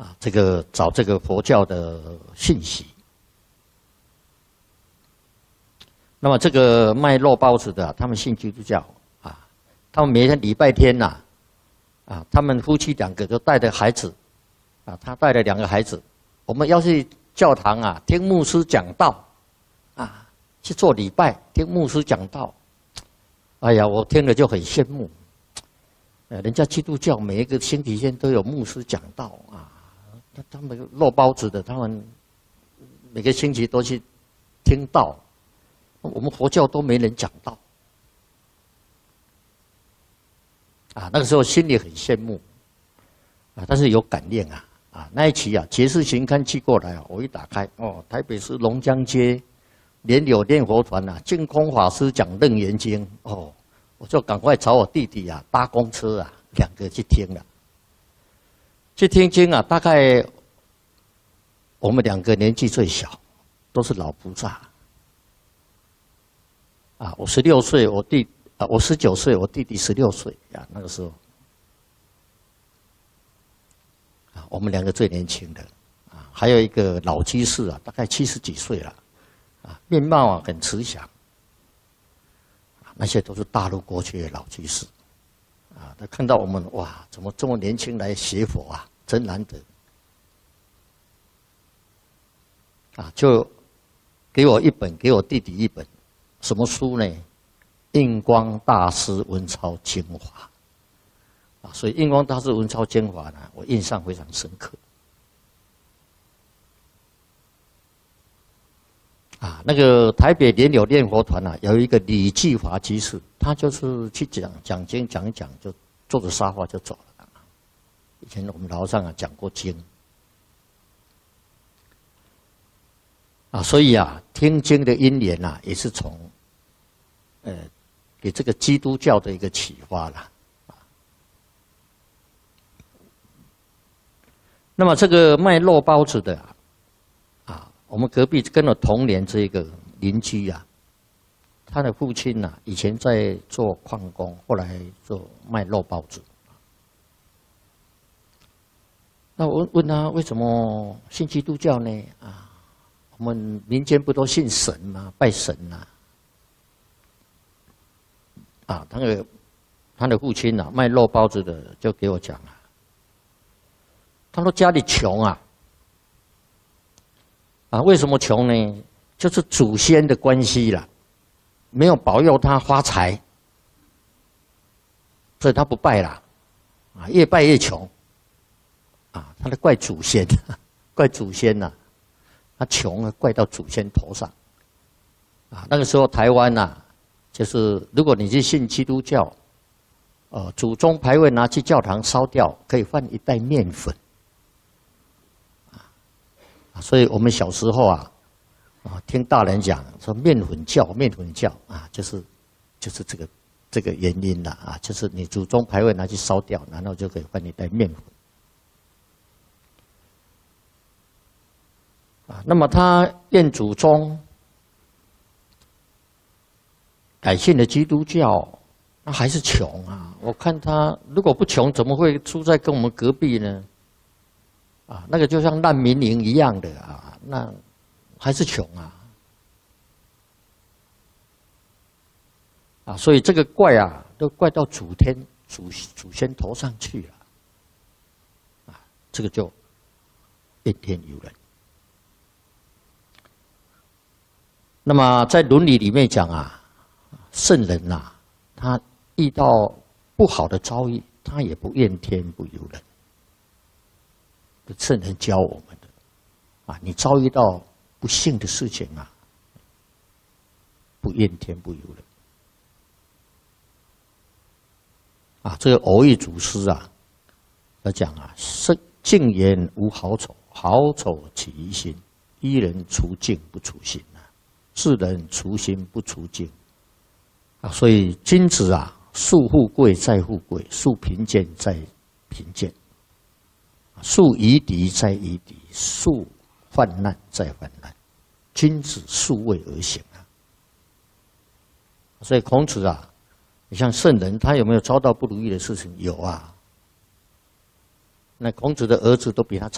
这个找这个佛教的信息。那么这个卖肉包子的，他们信基督教啊，他们每天礼拜天呐，他们夫妻2个就带着孩子，他带了2个孩子，我们要去教堂啊，听牧师讲道，去做礼拜，听牧师讲道。哎呀，我听了就很羡慕。人家基督教每一个星期天都有牧师讲道啊，他们肉包子的，他们每个星期都去听道。我们佛教都没人讲道。那个时候心里很羡慕，但是有感念那一期《杰士行刊》寄过来我一打开，台北市龙江街莲柳念佛团净空法师讲《楞严经》我就赶快找我弟弟搭公车2个去听了。去听经大概我们2个年纪最小，都是老菩萨。我16岁，我19岁，我弟弟16岁那个时候我们2个最年轻的还有一个老居士大概70几岁了面貌很慈祥那些都是大陆过去的老居士他看到我们哇，怎么这么年轻来学佛真难得就给我1本，给我弟弟1本。什么书呢？印光大师文钞精华所以印光大师文钞精华呢，我印象非常深刻那个台北莲柳念佛团有一个李继华居士，他就是去讲经讲一讲，就坐着沙发就走了以前我们楼上讲过经所以听经的因缘也是从给这个基督教的一个启发啦那么这个卖肉包子的我们隔壁跟我同年这个邻居他的父亲以前在做矿工，后来做卖肉包子。那我问他为什么信基督教呢？我们民间不都信神吗？拜神他的父亲卖肉包子的就给我讲他说家里穷为什么穷呢？就是祖先的关系啦，没有保佑他发财，所以他不拜啦，越拜越穷，他在怪祖先，怪祖先他穷怪到祖先头上，那个时候台湾就是如果你去信基督教，祖宗牌位拿去教堂烧掉，可以换1袋面粉。所以我们小时候听大人讲说面粉教就是这个原因就是你祖宗牌位拿去烧掉，然后就可以换1袋面粉。那么他念祖宗，改信了基督教，那还是穷我看他如果不穷，怎么会住在跟我们隔壁呢？那个就像难民营一样的那还是穷所以这个怪都怪到祖先头上去了这个就怨天尤人。那么在伦理里面讲圣人他遇到不好的遭遇，他也不怨天不尤人。圣人教我们的你遭遇到不幸的事情不怨天不尤人这个偶益祖师他讲净言无好丑，好丑起于心。一人除净不除心世人除心不除净所以君子树富贵在富贵，树贫贱在贫贱，树夷狄在夷狄，树患难在患难。君子数位而行所以孔子你像圣人，他有没有遭到不如意的事情？有那孔子的儿子都比他早